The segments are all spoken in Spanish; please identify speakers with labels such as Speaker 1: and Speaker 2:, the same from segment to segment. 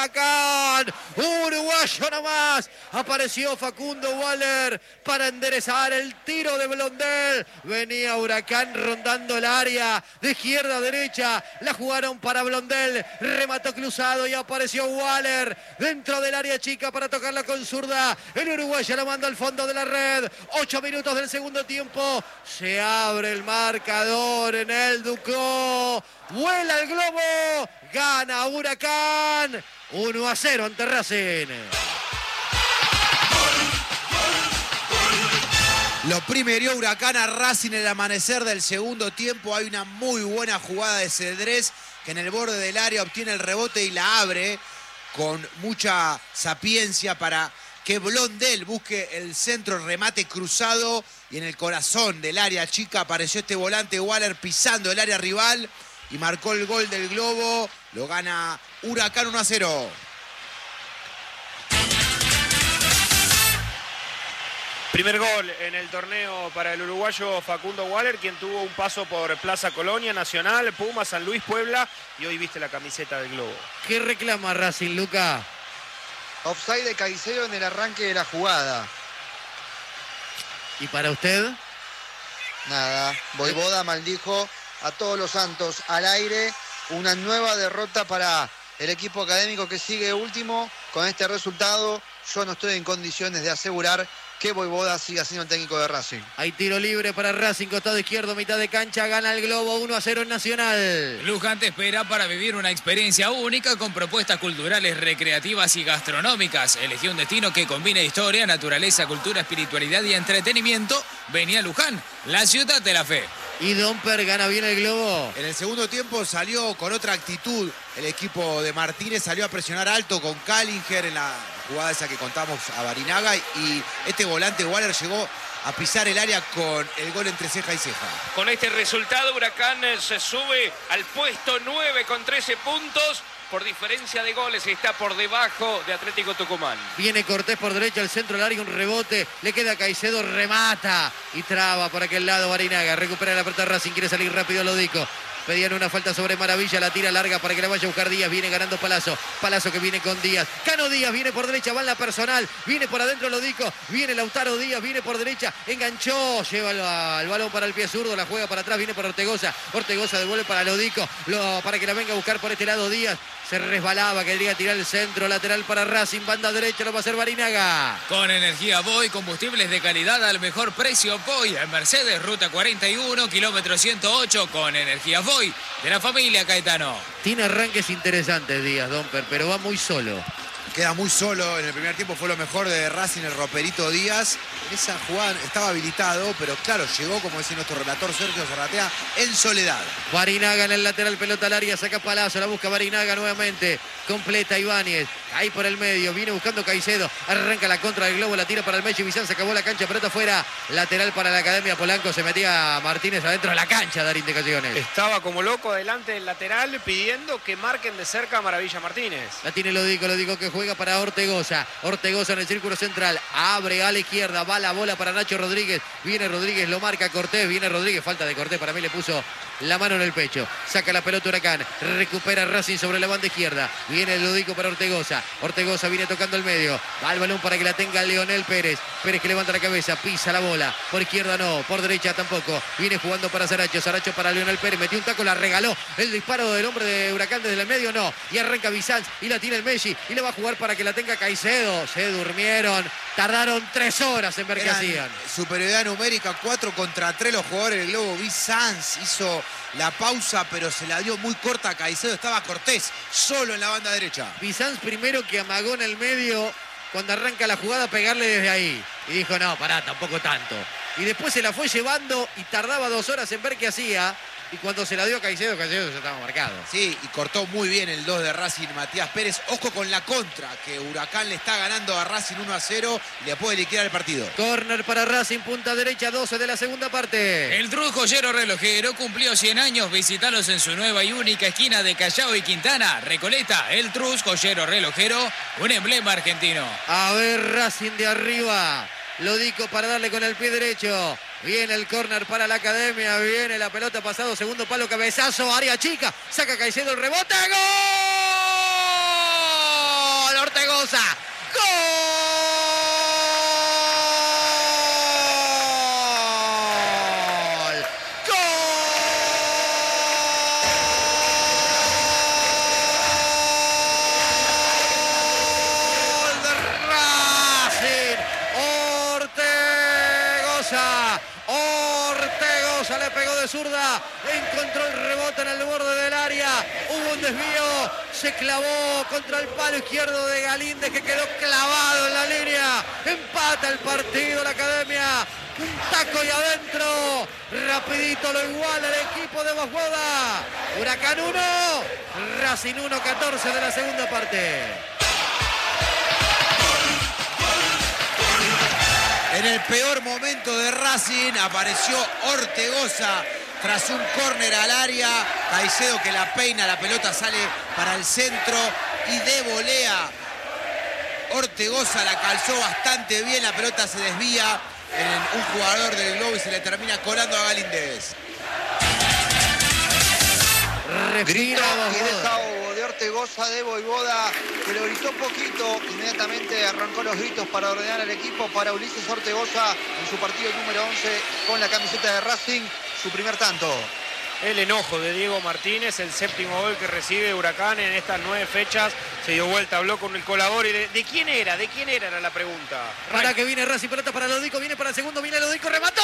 Speaker 1: Huracán. Uruguayo nomás. Apareció Facundo Waller para enderezar el tiro de Blondel. Venía Huracán rondando el área de izquierda a derecha. La jugaron para Blondel. Remató cruzado y apareció Waller dentro del área chica para tocarla con zurda. El uruguayo la manda al fondo de la red. 8 minutos del segundo tiempo. Se abre el marcador en el Ducó. Vuela el globo. Gana Huracán. 1-0 ante Racing.
Speaker 2: Lo primerió Huracán a Racing en el amanecer del segundo tiempo. Hay una muy buena jugada de Cedrés que en el borde del área obtiene el rebote y la abre con mucha sapiencia para que Blondel busque el centro, remate cruzado y en el corazón del área chica apareció este volante Waller pisando el área rival y marcó el gol del globo. Lo gana Huracán 1-0.
Speaker 3: Primer gol en el torneo para el uruguayo Facundo Waller, quien tuvo un paso por Plaza Colonia, Nacional, Puma, San Luis, Puebla, y hoy viste la camiseta del globo.
Speaker 1: ¿Qué reclama Racing, Luca?
Speaker 4: Offside de Caicedo en el arranque de la jugada.
Speaker 1: ¿Y para usted?
Speaker 4: Nada, Voivoda maldijo a todos los santos al aire. Una nueva derrota para el equipo académico que sigue último. Con este resultado yo no estoy en condiciones de asegurar que Voivoda siga siendo el técnico de Racing.
Speaker 1: Hay tiro libre para Racing, costado izquierdo, mitad de cancha, gana el globo 1-0 en Nacional.
Speaker 5: Luján te espera para vivir una experiencia única con propuestas culturales, recreativas y gastronómicas. Elegí un destino que combine historia, naturaleza, cultura, espiritualidad y entretenimiento. Vení a Luján, la ciudad de la fe.
Speaker 1: Y Domper gana bien el globo.
Speaker 2: En el segundo tiempo salió con otra actitud el equipo de Martínez, salió a presionar alto con Callinger en la jugada esa que contamos a Barinaga y este volante Waller llegó a pisar el área con el gol entre ceja y ceja.
Speaker 3: Con este resultado Huracán se sube al puesto 9 con 13 puntos. Por diferencia de goles está por debajo de Atlético Tucumán.
Speaker 1: Viene Cortés por derecha, al centro del área, un rebote. Le queda Caicedo, remata y traba por aquel lado Barinaga. Recupera la pelota Racing, quiere salir rápido Lodico. Pedían una falta sobre Maravilla, la tira larga para que la vaya a buscar Díaz. Viene ganando Palazzo. Palazzo que viene con Díaz. Cano Díaz viene por derecha, va en la personal. Viene por adentro Lodico. Viene Lautaro Díaz, viene por derecha. Enganchó, lleva el balón para el pie zurdo. La juega para atrás, viene por Ortegoza. Ortegoza devuelve para Lodico. Para que la venga a buscar por este lado Díaz. Se resbalaba, quería tirar el centro. Lateral para Racing, banda derecha, lo va a hacer Barinaga.
Speaker 5: Con energía Voy, combustibles de calidad al mejor precio. Voy en Mercedes, ruta 41, kilómetro 108. Con energía Voy, de la familia Caetano.
Speaker 1: Tiene arranques interesantes Díaz, Domper, pero va muy solo.
Speaker 2: Queda muy solo, en el primer tiempo fue lo mejor de Racing, el Roperito Díaz. En esa jugada estaba habilitado, pero claro, llegó, como decía nuestro relator Sergio Zarratea, en soledad.
Speaker 1: Barinaga en el lateral, pelota al área, saca Palazzo, la busca Barinaga nuevamente. Completa Ibáñez, ahí por el medio, viene buscando Caicedo, arranca la contra del globo, la tira para el Messi, Bizán se acabó la cancha, pelota afuera, lateral para la Academia Polanco, se metía Martínez adentro de la cancha a dar indicaciones.
Speaker 3: Estaba como loco delante del lateral pidiendo que marquen de cerca a Maravilla Martínez.
Speaker 1: La tiene Lodico que juega para Ortegoza, Ortegoza en el círculo central, abre a la izquierda, va la bola para Nacho Rodríguez, viene Rodríguez, lo marca Cortés, viene Rodríguez, falta de Cortés, para mí le puso la mano en el pecho, saca la pelota Huracán, recupera Racing sobre la banda izquierda, viene Lodico para Ortegoza, Ortegoza viene tocando el medio, va el balón para que la tenga Leonel Pérez, Pérez que levanta la cabeza, pisa la bola, por izquierda no, por derecha tampoco, viene jugando para Saracho, Saracho para Leonel Pérez, metió un taco, la regaló, el disparo del hombre de Huracán desde el medio no, y arranca Bizanz y la tiene el Messi y le va a jugar para que la tenga Caicedo, se durmieron, tardaron 3 horas en ver qué hacían.
Speaker 2: Superioridad numérica, 4 contra 3 los jugadores del globo. Bizanz hizo la pausa, pero se la dio muy corta a Caicedo. Estaba Cortés solo en la banda derecha.
Speaker 1: Bizanz primero que amagó en el medio cuando arranca la jugada a pegarle desde ahí. Y dijo, no, pará, tampoco tanto. Y después se la fue llevando y tardaba 2 horas en ver qué hacía. Y cuando se la dio a Caicedo, Caicedo ya estaba marcado.
Speaker 2: Sí, y cortó muy bien el 2 de Racing, Matías Pérez. Ojo con la contra, que Huracán le está ganando a Racing 1-0 y le puede liquidar el partido.
Speaker 1: Córner para Racing, punta derecha, 12 de la segunda parte.
Speaker 5: El Trus Joyero Relojero cumplió 100 años. Visítalos en su nueva y única esquina de Callao y Quintana. Recoleta, el Trus Joyero Relojero, un emblema argentino.
Speaker 1: A ver, Racing de arriba. Lodico para darle con el pie derecho. Viene el córner para la Academia. Viene la pelota pasado. Segundo palo, cabezazo. Área chica. Saca Caicedo el rebote. ¡Gol! Ortegoza. ¡Gol! Ortegoza le pegó de zurda, encontró el rebote en el borde del área, hubo un desvío, se clavó contra el palo izquierdo de Galíndez que quedó clavado en la línea, empata el partido la Academia, un taco y adentro, rapidito lo iguala el equipo de Bosboda. Huracán 1, Racing 1, 14 de la segunda parte.
Speaker 2: En el peor momento de Racing apareció Ortegoza tras un córner al área. Caicedo que la peina, la pelota sale para el centro y de volea. Ortegoza la calzó bastante bien, la pelota se desvía en un jugador del Globo y se le termina colando a Galíndez.
Speaker 4: Grito y desahogo de Ortegoza de Voivoda, que lo gritó poquito, inmediatamente arrancó los gritos para ordenar al equipo para Ulises Ortegoza en su partido número 11 con la camiseta de Racing, su primer tanto.
Speaker 3: El enojo de Diego Martínez, el séptimo gol que recibe Huracán en estas 9 fechas. Se dio vuelta, habló con el colador y ¿de quién era? ¿De quién era la pregunta?
Speaker 1: Para que viene Racing, pelota para Lodico, viene para el segundo, viene Lodico, remató.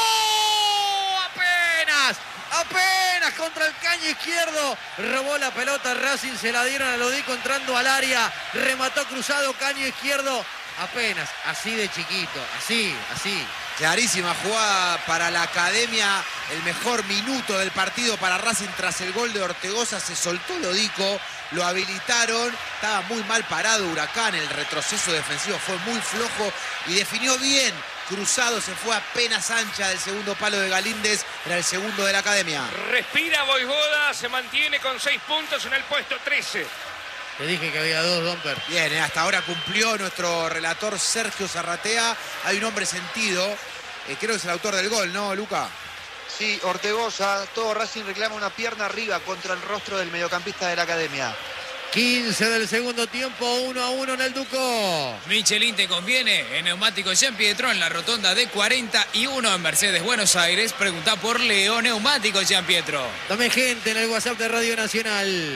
Speaker 1: Apenas contra el caño izquierdo, robó la pelota Racing, se la dieron a Lodico entrando al área, remató cruzado, caño izquierdo, apenas, así de chiquito, así.
Speaker 2: Clarísima jugada para la Academia, el mejor minuto del partido para Racing tras el gol de Ortegoza, se soltó Lodico, lo habilitaron, estaba muy mal parado Huracán, el retroceso defensivo fue muy flojo y definió bien. Cruzado, se fue apenas ancha del segundo palo de Galíndez, era el segundo de la Academia.
Speaker 6: Respira Voivoda, se mantiene con 6 puntos en el puesto 13.
Speaker 1: Te dije que había 2, Domper.
Speaker 2: Bien, hasta ahora cumplió nuestro relator Sergio Zarratea. Hay un hombre sentido, creo que es el autor del gol, ¿no, Luca?
Speaker 4: Sí, Ortegoza, todo Racing reclama una pierna arriba contra el rostro del mediocampista de la Academia.
Speaker 1: 15 del segundo tiempo, 1-1 en el Duco.
Speaker 5: Michelin te conviene. En Neumáticos Gianpietro, en la rotonda de 41 en Mercedes, Buenos Aires. Pregunta por Leo Neumáticos Gianpietro.
Speaker 1: También gente en el WhatsApp de Radio Nacional.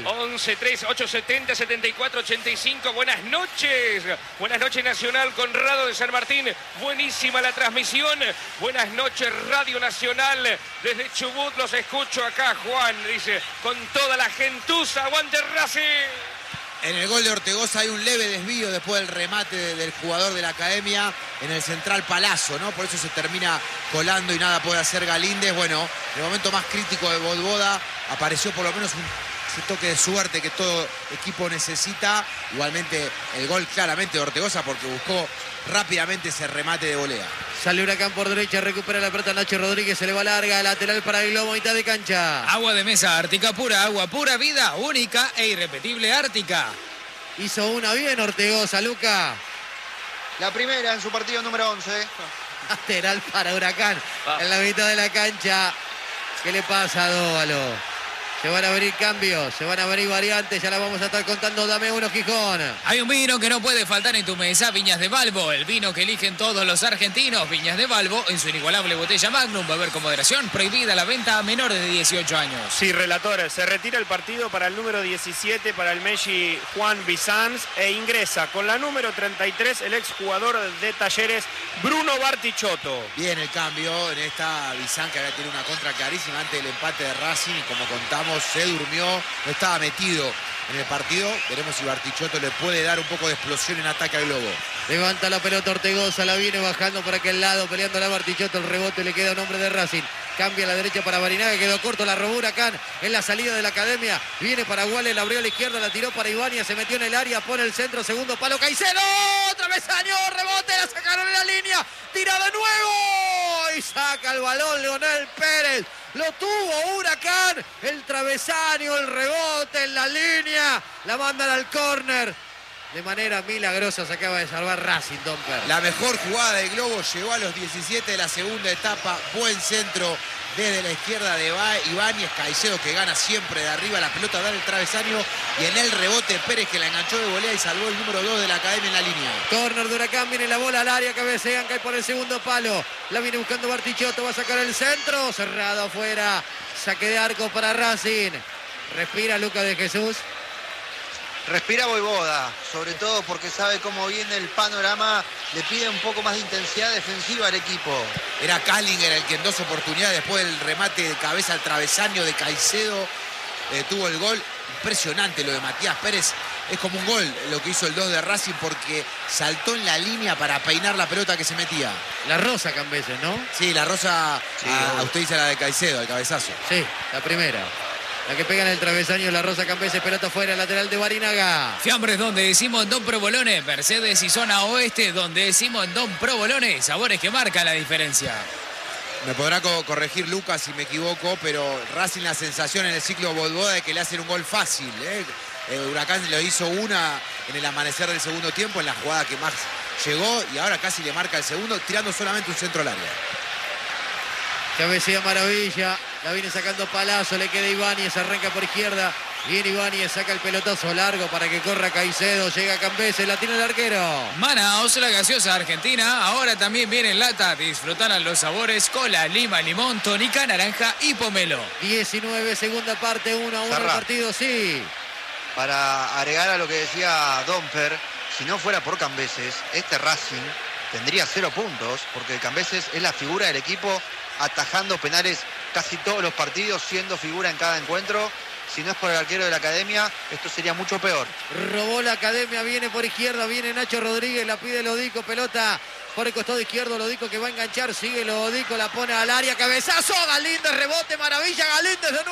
Speaker 6: 11-3-870-7485. Buenas noches. Buenas noches, Nacional. Conrado de San Martín. Buenísima la transmisión. Buenas noches, Radio Nacional. Desde Chubut los escucho acá, Juan. Dice, con toda la gentuza. ¡Aguante Racing!
Speaker 2: En el gol de Ortegoza hay un leve desvío después del remate del jugador de la Academia en el central Palazzo, ¿no? Por eso se termina colando y nada puede hacer Galíndez. Bueno, en el momento más crítico de Voivoda apareció por lo menos ese toque de suerte que todo equipo necesita. Igualmente el gol claramente de Ortegoza porque buscó rápidamente ese remate de volea.
Speaker 1: Sale Huracán por derecha, recupera la pelota Nacho Rodríguez, se le va larga, lateral para el Globo, mitad de cancha.
Speaker 5: Agua de mesa Ártica pura, agua pura vida, única e irrepetible Ártica.
Speaker 1: Hizo una bien Ortegoza, Luca.
Speaker 4: La primera en su partido número 11.
Speaker 1: Lateral para Huracán, en la mitad de la cancha. ¿Qué le pasa a Dóvalo? Se van a venir cambios, se van a venir variantes, ya la vamos a estar contando. Dame uno, Gijón.
Speaker 5: Hay un vino que no puede faltar en tu mesa, Viñas de Valvo, el vino que eligen todos los argentinos. Viñas de Valvo, en su inigualable botella Magnum, beber con moderación, prohibida la venta a menores de 18 años.
Speaker 3: Sí, relator, se retira el partido para el número 17, para el Messi Juan Bizanz, e ingresa con la número 33 el exjugador de Talleres, Bruno Bartichotto.
Speaker 2: Bien el cambio en esta Bizanz que había tenido una contra clarísima antes del empate de Racing y como contamos se durmió, no estaba metido en el partido. Veremos si Bartichotto le puede dar un poco de explosión en ataque al Globo.
Speaker 1: Levanta la pelota Ortegoza, la viene bajando por aquel lado, peleando la Bartichotto, el rebote le queda a un hombre de Racing. Cambia a la derecha para Barinaga, quedó corto, la robó Huracán en la salida de la Academia. Viene para Guale, la abrió a la izquierda, la tiró para Ibáñez, se metió en el área, pone el centro, segundo palo, Caicedo, travesaño, rebote, la sacaron en la línea, tira de nuevo y saca el balón Leonel Pérez. Lo tuvo Huracán, el travesaño, el rebote en la línea, la mandan al córner. De manera milagrosa se acaba de salvar Racing, Domper.
Speaker 2: La mejor jugada del globo llegó a los 17 de la segunda etapa. Buen centro desde la izquierda de Ibáñez. Caicedo que gana siempre de arriba. La pelota da el travesaño. Y en el rebote Pérez que la enganchó de volea y salvó el número 2 de la Academia en la línea.
Speaker 1: Córner de Huracán. Viene la bola al área. Cabecean. Cae por el segundo palo. La viene buscando Bartichotto. Va a sacar el centro. Cerrado afuera. Saque de arco para Racing. Respira Lucas de Jesús.
Speaker 4: Respira Voivoda, sobre todo porque sabe cómo viene el panorama, le pide un poco más de intensidad defensiva al equipo.
Speaker 2: Era Kallinger el que en 2 oportunidades después del remate de cabeza al travesaño de Caicedo tuvo el gol. Impresionante lo de Matías Pérez. Es como un gol lo que hizo el 2 de Racing porque saltó en la línea para peinar la pelota que se metía.
Speaker 1: La rosa Cambeses, ¿no?
Speaker 2: Sí, la rosa,
Speaker 4: Sí,
Speaker 2: usted dice la de Caicedo, el cabezazo.
Speaker 1: Sí, la primera. La que pega en el travesaño, la rosa Cambeses, pelota fuera, lateral de Barinaga.
Speaker 5: Fiambres donde decimos Don Provolone, Mercedes y zona oeste donde decimos Don Provolone, sabores que marcan la diferencia.
Speaker 2: Me podrá corregir Lucas si me equivoco, pero Racing la sensación en el ciclo Voivoda de que le hacen un gol fácil. Huracán lo hizo una en el amanecer del segundo tiempo, en la jugada que más llegó, y ahora casi le marca el segundo, tirando solamente un centro al área.
Speaker 1: Cabecea Maravilla, la viene sacando Palazzo, le queda Ibáñez, arranca por izquierda. Viene Ibáñez, saca el pelotazo largo para que corra Caicedo, llega Cambeses, la tiene el arquero.
Speaker 5: Manaos, la gaseosa argentina, ahora también viene en lata. Disfrutarán los sabores cola, lima, limón, tónica, naranja y pomelo.
Speaker 1: 19, segunda parte, 1-1 el
Speaker 4: Zarra.
Speaker 1: partido, sí.
Speaker 4: Para agregar a lo que decía Domper, si no fuera por Cambeses, este Racing tendría 0 puntos, porque Cambeses es la figura del equipo, atajando penales casi todos los partidos, siendo figura en cada encuentro. Si no es por el arquero de la Academia, esto sería mucho peor.
Speaker 1: Robó la Academia, viene por izquierda, viene Nacho Rodríguez, la pide Lodico, pelota por el costado izquierdo, Lodico que va a enganchar, sigue Lodico, la pone al área, cabezazo, Galíndez, rebote, Maravilla, Galíndez de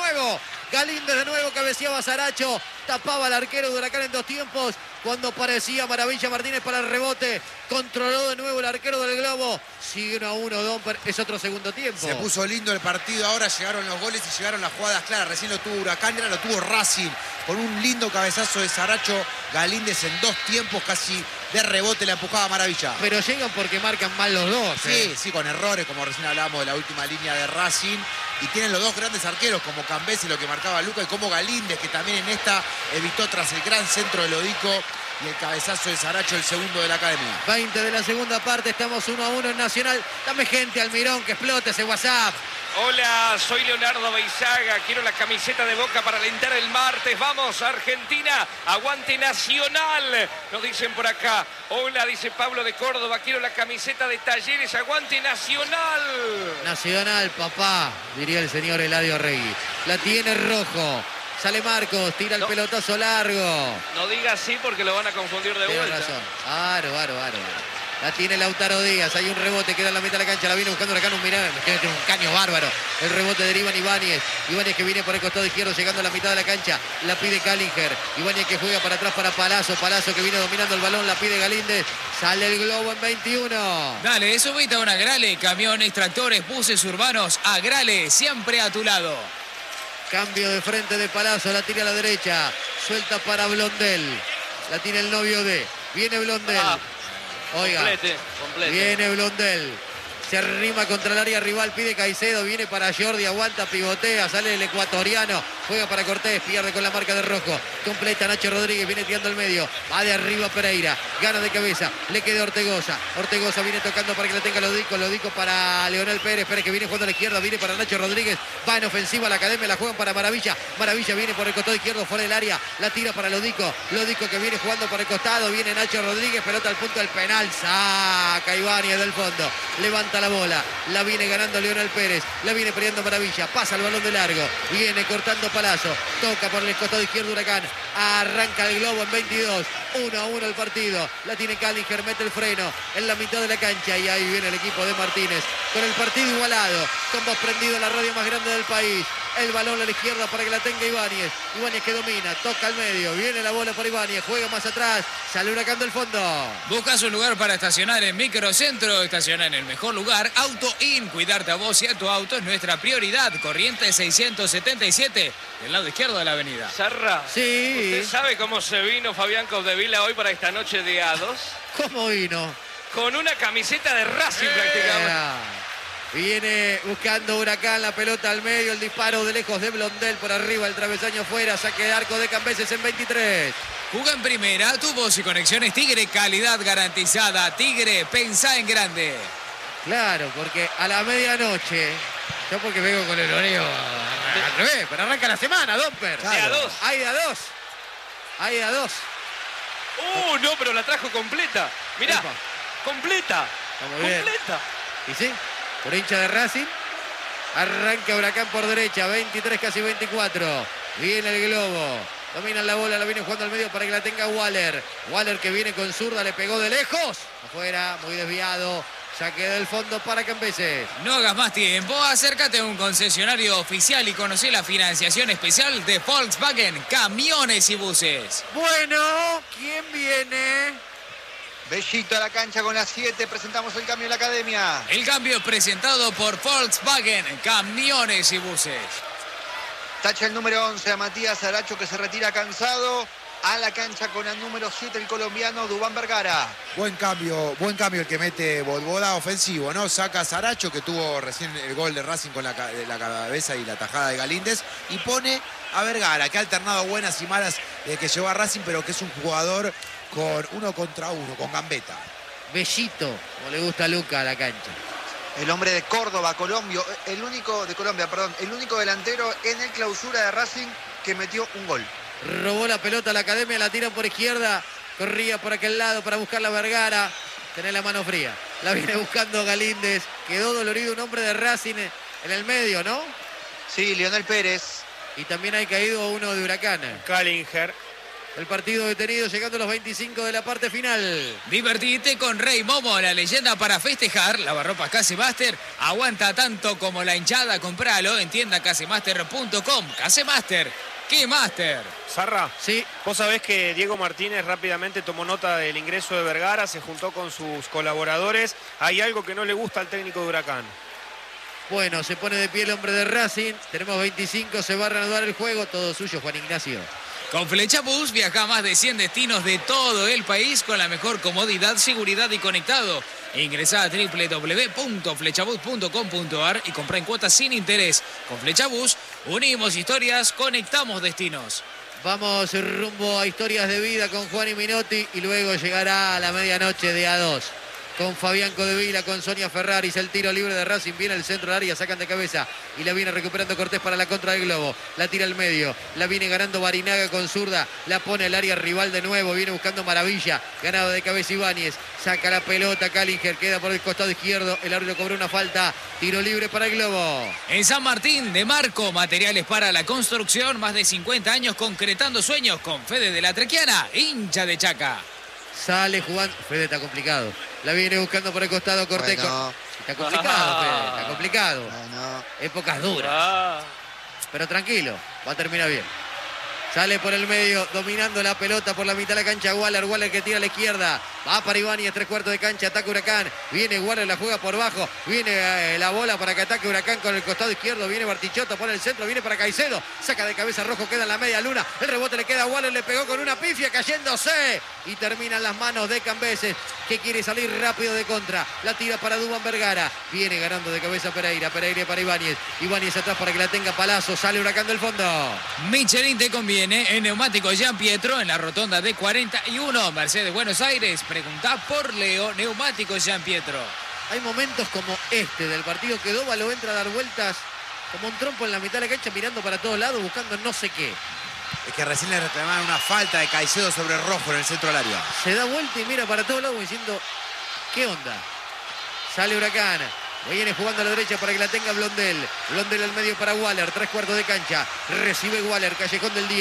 Speaker 1: nuevo, cabeceaba Saracho, tapaba al arquero de Huracán en 2 tiempos, cuando parecía Maravilla Martínez para el rebote, controló de nuevo el arquero del Globo, sigue 1-1 Domper, es otro segundo tiempo.
Speaker 2: Se puso lindo el partido, ahora llegaron los goles y llegaron las jugadas claras. Recién lo tuvo Huracán, ahora lo tuvo Racing, con un lindo cabezazo de Saracho. Galíndez en 2 tiempos casi de rebote la empujaba Maravilla.
Speaker 1: Pero llegan porque marcan mal los dos.
Speaker 2: Sí, con errores, como recién hablábamos de la última línea de Racing. Y tienen los 2 grandes arqueros, como Cambeses, lo que marcaba Luca, y como Galíndez, que también en esta evitó tras el gran centro de Lodico y el cabezazo de Saracho, el segundo de la Academia.
Speaker 1: 20 de la segunda parte, estamos 1-1 en Nacional. Dame gente, Almirón, que explote ese WhatsApp.
Speaker 6: Hola, soy Leonardo Beizaga, quiero la camiseta de Boca para alentar el martes. Vamos, Argentina, aguante Nacional, nos dicen por acá. Hola, dice Pablo de Córdoba, quiero la camiseta de Talleres, aguante Nacional.
Speaker 1: Nacional, papá, diría el señor Eladio Regui. La tiene Rojo. Sale Marcos, tira el pelotazo largo.
Speaker 6: No diga así porque lo van a confundir de
Speaker 1: Tiene
Speaker 6: vuelta.
Speaker 1: razón. Aro. La tiene Lautaro Díaz, hay un rebote, queda en la mitad de la cancha, la viene buscando Huracán, tiene un caño bárbaro. El rebote deriva en Ibáñez que viene por el costado izquierdo, llegando a la mitad de la cancha, la pide Kallinger. Ibáñez que juega para atrás para Palazzo que viene dominando el balón, la pide Galíndez. Sale el Globo en 21.
Speaker 5: Dale, subite a una Agrale, camiones, tractores, buses urbanos, Agrale, siempre a tu lado.
Speaker 1: Cambio de frente de Palazzo, la tira a la derecha, suelta para Blondel. La tiene el novio viene Blondel. Oiga,
Speaker 6: Complete.
Speaker 1: viene Blondel. Se arrima contra el área rival, pide Caicedo, viene para Jordi, aguanta, pivotea, sale el ecuatoriano, juega para Cortés, pierde con la marca de Rojo, completa Nacho Rodríguez, viene tirando al medio, va de arriba Pereira, gana de cabeza, le queda Ortegoza viene tocando para que la tenga Lodico para Leonel Pérez que viene jugando a la izquierda, viene para Nacho Rodríguez, va en ofensiva a la Academia, la juegan para Maravilla viene por el costado izquierdo, fuera del área, la tira para Lodico que viene jugando por el costado, viene Nacho Rodríguez, pelota al punto del penal, saca Ibáñez del fondo, levanta la bola, la viene ganando Leonel Pérez, la viene peleando Maravilla, pasa el balón de largo, viene cortando Palazzo, toca por el costado izquierdo Huracán, arranca el Globo en 22, 1-1 el partido, la tiene Kallinger, mete el freno en la mitad de la cancha y ahí viene el equipo de Martínez, con el partido igualado, con voz prendido en la radio más grande del país, El balón a la izquierda para que la tenga Ibáñez. Ibáñez que domina, toca al medio. Viene la bola para Ibáñez, juega más atrás. Sale Huracán del fondo.
Speaker 5: Buscas un lugar para estacionar en Microcentro. Estaciona en el mejor lugar. Auto In. Cuidarte a vos y a tu auto es nuestra prioridad. Corrientes 677, del lado izquierdo de la avenida.
Speaker 6: Zarra,
Speaker 1: Sí.
Speaker 6: ¿usted sabe cómo se vino Fabián Capdevila hoy para esta noche de A2?
Speaker 1: ¿Cómo vino?
Speaker 6: Con una camiseta de Racing prácticamente.
Speaker 1: Viene buscando Huracán, la pelota al medio, el disparo de lejos de Blondel por arriba, el travesaño fuera, saque de arco de Cambeses en 23.
Speaker 5: Juga en primera, tu voz y conexiones Tigre, calidad garantizada. Tigre, pensá en grande.
Speaker 1: Claro, porque a la medianoche, yo porque vengo con el horario al revés, pero arranca la semana, Domper.
Speaker 6: De A2.
Speaker 1: Hay de A2. Hay de A2.
Speaker 6: No, pero la trajo completa. Mirá,
Speaker 1: Epa.
Speaker 6: completa.
Speaker 1: Está muy bien.
Speaker 6: Completa.
Speaker 1: Y sí, por hincha de Racing. Arranca Huracán por derecha, 23, casi 24. Viene el globo. Dominan la bola, la viene jugando al medio para que la tenga Waller. Waller que viene con zurda, le pegó de lejos. Afuera, muy desviado. Saque del fondo para Cambeses.
Speaker 5: No hagas más tiempo, acércate a un concesionario oficial y conoce la financiación especial de Volkswagen, camiones y buses.
Speaker 1: Bueno, ¿quién viene?
Speaker 4: Bellito a la cancha con las 7. Presentamos el cambio en la academia.
Speaker 5: El cambio presentado por Volkswagen, camiones y buses.
Speaker 4: Tacha el número 11 a Matías Aracho, que se retira cansado. A la cancha con el número 7 el colombiano Dubán Vergara.
Speaker 2: Buen cambio el que mete Bodboda, ofensivo, ¿no? Saca a Saracho, que tuvo recién el gol de Racing con la cabeza y la tajada de Galíndez, y pone a Vergara, que ha alternado buenas y malas que llevó a Racing, pero que es un jugador con 1 contra 1, con gambeta.
Speaker 1: Bellito, como le gusta a Luca a la cancha.
Speaker 4: El hombre de Córdoba, Colombia, el único delantero en el clausura de Racing que metió un gol.
Speaker 1: Robó la pelota a la academia, la tiran por izquierda. Corría por aquel lado para buscar la Vergara. Tenés la mano fría. La viene buscando Galíndez. Quedó dolorido un hombre de Racing en el medio, ¿no?
Speaker 4: Sí, Lionel Pérez.
Speaker 1: Y también hay caído uno de Huracán.
Speaker 3: Callinger.
Speaker 1: El partido detenido llegando a los 25 de la parte final.
Speaker 5: Divertite con Rey Momo, la leyenda para festejar. Lavarropas Casemaster aguanta tanto como la hinchada. Compralo en tienda casemaster.com. Casemaster, ¿qué Master?
Speaker 3: Zarra,
Speaker 1: Sí,
Speaker 3: vos sabés que Diego Martínez rápidamente tomó nota del ingreso de Vergara, se juntó con sus colaboradores. Hay algo que no le gusta al técnico de Huracán.
Speaker 1: bueno, se pone de pie el hombre de Racing. Tenemos 25, se va a reanudar el juego. Todo suyo, Juan Ignacio.
Speaker 5: Con Flecha Bus viaja a más de 100 destinos de todo el país con la mejor comodidad, seguridad y conectado. Ingresá a www.flechabus.com.ar y comprá en cuotas sin interés. Con Flecha Bus unimos historias, conectamos destinos.
Speaker 1: Vamos rumbo a historias de vida con Juan y Minotti y luego llegará a la medianoche de A2. Con Fabián Capdevila, con Sonia Ferraris, el tiro libre de Racing, viene al centro del área, sacan de cabeza y la viene recuperando Cortés para la contra del globo, la tira al medio, la viene ganando Barinaga con zurda, la pone al área rival de nuevo, viene buscando Maravilla, ganado de cabeza Ibáñez, saca la pelota Callinger, queda por el costado izquierdo, el árbitro cobró una falta, tiro libre para el globo.
Speaker 5: En San Martín de Marco, materiales para la construcción, más de 50 años concretando sueños con Fede de la Trequiana, hincha de Chaca.
Speaker 1: Sale jugando, Fede está complicado, la viene buscando por el costado Cortés.
Speaker 4: Bueno.
Speaker 1: Está complicado, Fede, está complicado.
Speaker 4: Bueno,
Speaker 1: Épocas duras.
Speaker 6: Ah,
Speaker 1: Pero tranquilo, va a terminar bien. Sale por el medio, dominando la pelota por la mitad de la cancha. Waller que tira a la izquierda. Va para Ibáñez, 3/4 de cancha, ataca Huracán. Viene Waller, la juega por bajo. Viene la bola para que ataque Huracán con el costado izquierdo. Viene Bartichotto, pone el centro, viene para Caicedo. Saca de cabeza Rojo, queda en la media luna. El rebote le queda a Waller, le pegó con una pifia cayéndose. Y termina en las manos de Cambeses, que quiere salir rápido de contra. La tira para Dubán Vergara. Viene ganando de cabeza Pereira para Ibáñez. Ibáñez atrás para que la tenga Palazzo. Sale Huracán del fondo.
Speaker 5: Michelin te conviene en Neumáticos Jean Pietro en la rotonda de 41, Mercedes Buenos Aires. Preguntá por Leo, Neumáticos Jean Pietro.
Speaker 1: Hay momentos como este del partido que Dóvalo entra a dar vueltas como un trompo en la mitad de la cancha, mirando para todos lados, buscando no sé qué.
Speaker 2: Es que recién le reclamaron una falta de Caicedo sobre Rojo en el centro del área.
Speaker 1: Se da vuelta y mira para todos lados diciendo, ¿qué onda? Sale Huracán. Viene jugando a la derecha para que la tenga Blondel. Blondel al medio para Waller, 3/4 de cancha. Recibe Waller, callejón del 10.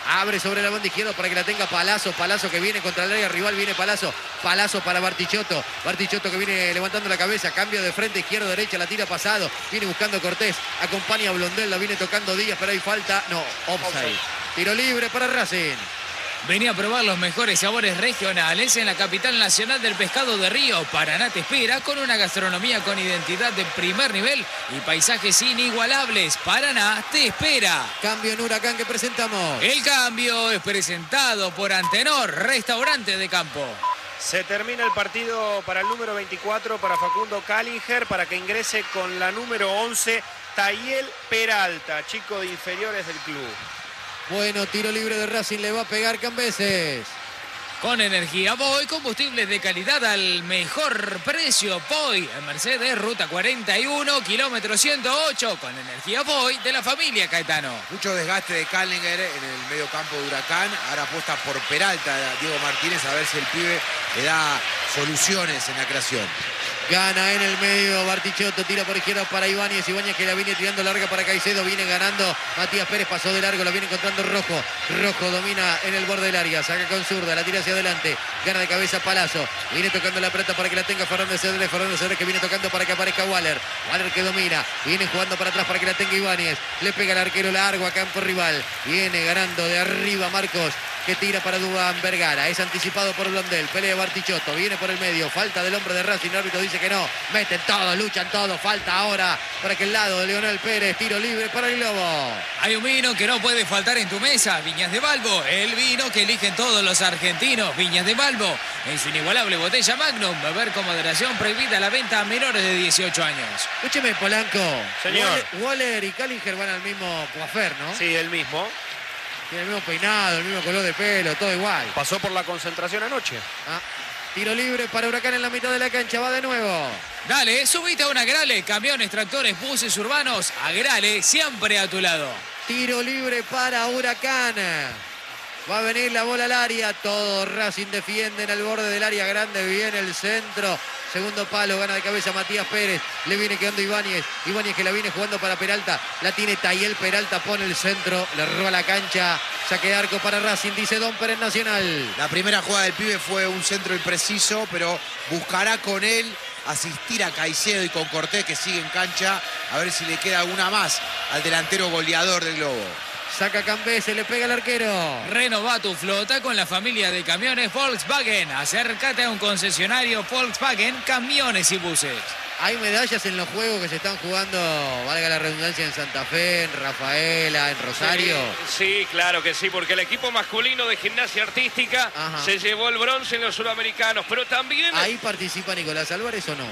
Speaker 1: Abre sobre la banda izquierda para que la tenga Palazzo. Palazzo que viene contra el área rival. Viene Palazzo. Palazzo para Bartichotto. Bartichotto que viene levantando la cabeza. Cambio de frente, izquierda, derecha. La tira pasado. Viene buscando Cortés. Acompaña a Blondel. La viene tocando Díaz. Pero hay falta. No, offside. Tiro libre para Racing.
Speaker 5: Venía a probar los mejores sabores regionales en la capital nacional del pescado de Río. Paraná te espera con una gastronomía con identidad de primer nivel y paisajes inigualables. Paraná te espera.
Speaker 1: Cambio en Huracán que presentamos.
Speaker 5: El cambio es presentado por Antenor, restaurante de campo.
Speaker 3: Se termina el partido para el número 24, para Facundo Callinger, para que ingrese con la número 11, Tayel Peralta, chico de inferiores del club.
Speaker 1: Bueno, tiro libre de Racing, le va a pegar Cambeses.
Speaker 5: Con energía Boy, combustibles de calidad al mejor precio. Boy, en Mercedes, ruta 41, kilómetro 108, con energía Boy de la familia Caetano.
Speaker 2: Mucho desgaste de Callinger en el medio campo de Huracán. Ahora apuesta por Peralta, Diego Martínez, a ver si el pibe le da soluciones en la creación.
Speaker 1: Gana en el medio Bartichotto, tira por izquierda para Ibáñez. Ibáñez que la viene tirando larga para Caicedo. Viene ganando Matías Pérez, pasó de largo, la viene encontrando Rojo. Rojo domina en el borde del área, saca con zurda, la tira hacia adelante. Gana de cabeza Palazzo. Viene tocando la pelota para que la tenga Fernández Cedrés. Fernández Cedrés que viene tocando para que aparezca Waller. Waller que domina. Viene jugando para atrás para que la tenga Ibáñez. Le pega el arquero largo a campo rival. Viene ganando de arriba Marcos, que tira para Dubán Vergara. Es anticipado por Blondel. Pelea Bartichotto. Viene por el medio. Falta del hombre de Racing. El árbitro dice que no. Meten todos, luchan todos. Falta ahora para aquel lado de Leonel Pérez. Tiro libre para el Globo.
Speaker 5: Hay un vino que no puede faltar en tu mesa. Viñas de Balbo. El vino que eligen todos los argentinos. Viñas de Balbo. En su inigualable botella Magnum. Beber con moderación. Prohibida la venta a menores de 18 años.
Speaker 1: Escúcheme, Polanco.
Speaker 3: Señor.
Speaker 1: Waller y Callinger van al mismo coafer, ¿no?
Speaker 3: Sí, el mismo.
Speaker 1: Tiene el mismo peinado, el mismo color de pelo, todo igual.
Speaker 3: Pasó por la concentración anoche.
Speaker 1: Tiro libre para Huracán en la mitad de la cancha. Va de nuevo.
Speaker 5: Dale, subite a una Agrale. Camiones, tractores, buses urbanos. Agrale, siempre a tu lado.
Speaker 1: Tiro libre para Huracán. Va a venir la bola al área. Todo Racing defiende en el borde del área grande. Viene el centro. Segundo palo, gana de cabeza Matías Pérez. Le viene quedando Ibáñez. Ibáñez que la viene jugando para Peralta. La tiene Tayel Peralta, pone el centro. Le roba la cancha. Saque de arco para Racing, dice Don Pérez Nacional.
Speaker 2: La primera jugada del pibe fue un centro impreciso, pero buscará con él asistir a Caicedo y con Cortés, que sigue en cancha, a ver si le queda alguna más al delantero goleador del Globo.
Speaker 1: Saca Cambé, se le pega al arquero.
Speaker 5: Renova tu flota con la familia de camiones Volkswagen. Acércate a un concesionario Volkswagen, camiones y buses.
Speaker 1: Hay medallas en los juegos que se están jugando, valga la redundancia, en Santa Fe, en Rafaela, en Rosario.
Speaker 6: Sí, claro que sí, porque el equipo masculino de gimnasia artística se llevó el bronce en los suramericanos, pero también...
Speaker 1: ¿Ahí participa Nicolás Álvarez o no?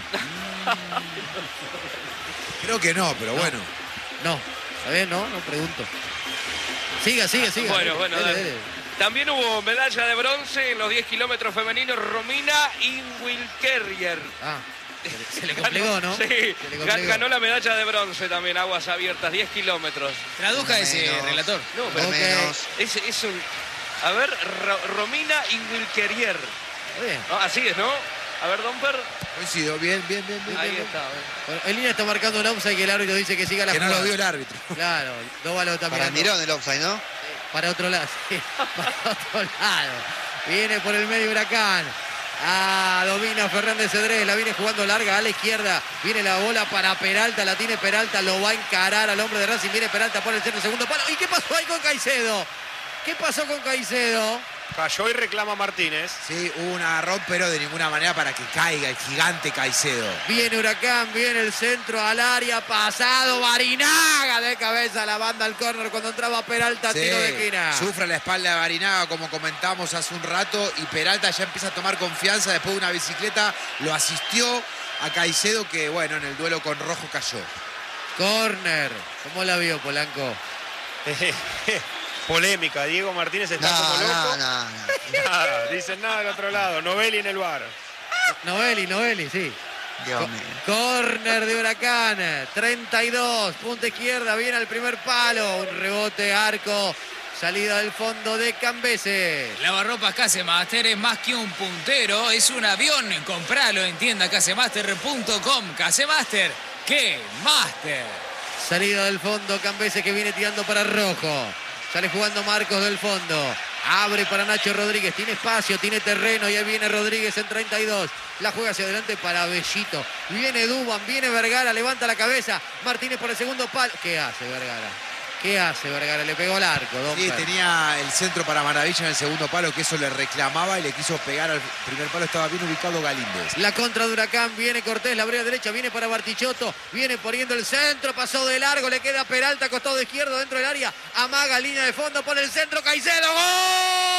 Speaker 2: Creo que no, pero bueno.
Speaker 1: No, ¿sabés? No pregunto. Siga.
Speaker 6: Bueno, dale. También hubo medalla de bronce en los 10 kilómetros femeninos, Romina Ingwilkerrier.
Speaker 1: Se le complicó, ¿no?
Speaker 6: Sí, ganó la medalla de bronce también, aguas abiertas, 10 kilómetros.
Speaker 5: Traduzca ese relator.
Speaker 6: No, pero es un... A ver, Romina Ingwilkerrier. Así es, ¿no? A ver, Domper.
Speaker 2: Coincido, bien.
Speaker 6: Ahí está.
Speaker 1: Bueno, en línea está marcando un offside que el árbitro dice que siga la jugada.
Speaker 2: Que no lo vio el árbitro.
Speaker 1: Claro, Dóvalo también.
Speaker 4: Para Mirón el offside, ¿no?
Speaker 1: Para otro lado, sí, para otro lado. Viene por el medio Huracán. Domina Fernández Cedrés, la viene jugando larga a la izquierda. Viene la bola para Peralta, la tiene Peralta, lo va a encarar al hombre de Racing. Viene Peralta por el centro, segundo palo. ¿Y qué pasó ahí con Caicedo? ¿Qué pasó con Caicedo?
Speaker 3: Cayó y reclama Martínez.
Speaker 2: Sí, hubo un agarrón, pero de ninguna manera para que caiga el gigante Caicedo.
Speaker 1: Viene Huracán, viene el centro al área, pasado, Barinaga de cabeza, la banda al córner cuando entraba Peralta,
Speaker 2: sí,
Speaker 1: tiro de esquina.
Speaker 2: Sufre la espalda de Barinaga, como comentamos hace un rato, y Peralta ya empieza a tomar confianza después de una bicicleta, lo asistió a Caicedo, que bueno, en el duelo con Rojo cayó.
Speaker 1: Córner, ¿cómo la vio, Polanco?
Speaker 3: Polémica, Diego Martínez está como loco. Nada, dicen nada del otro lado. Novelli en el bar.
Speaker 1: Novelli, sí.
Speaker 4: Dios mío.
Speaker 1: Córner de Huracán, 32, punta izquierda, viene al primer palo, un rebote, arco, salida del fondo de Cambeses.
Speaker 5: Lavarropas Casemaster es más que un puntero, es un avión. Compralo en tienda casemaster.com. Casemaster, ¡qué máster!
Speaker 1: Salida del fondo, Cambeses que viene tirando para Rojo. Sale jugando Marcos del fondo. Abre para Nacho Rodríguez. Tiene espacio, tiene terreno. Y ahí viene Rodríguez en 32. La juega hacia adelante para Bellito. Viene Duban, viene Vergara. Levanta la cabeza. Martínez por el segundo palo. ¿Qué hace Vergara? ¿Qué hace Vergara? Le pegó al arco.
Speaker 2: Sí, tenía el centro para Maravilla en el segundo palo, que eso le reclamaba y le quiso pegar al primer palo. Estaba bien ubicado Galíndez.
Speaker 1: La contra de Huracán, viene Cortés, la brea derecha, viene para Bartichotto, viene poniendo el centro, pasó de largo, le queda Peralta, costado izquierdo dentro del área, amaga línea de fondo, pone el centro, Caicedo, ¡gol!